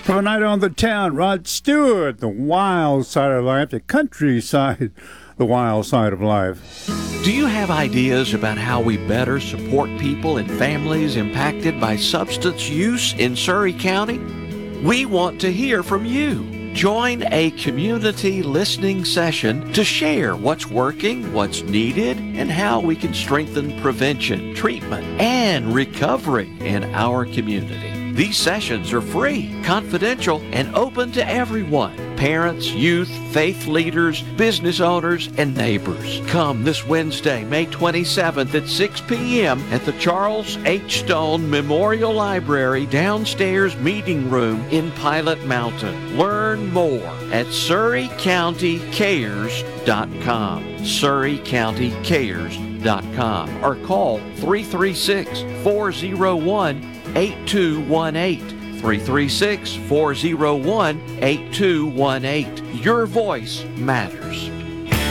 From a night on the town, Rod Stewart, the wild side of life, the countryside, the wild side of life. Do you have ideas about how we better support people and families impacted by substance use in Surry County? We want to hear from you. Join a community listening session to share what's working, what's needed, and how we can strengthen prevention, treatment, and recovery in our community. These sessions are free, confidential, and open to everyone. Parents, youth, faith leaders, business owners, and neighbors. Come this Wednesday, May 27th at 6 p.m. at the Charles H. Stone Memorial Library downstairs meeting room in Pilot Mountain. Learn more at SurryCountyCares.com. SurryCountyCares.com or call 336-401-8218. 336-401-8218. Your voice matters.